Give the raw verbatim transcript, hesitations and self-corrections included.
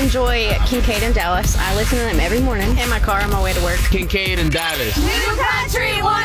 enjoy Kincaid and Dallas. I listen to them every morning in my car on my way to work. Kincaid and Dallas. New Country one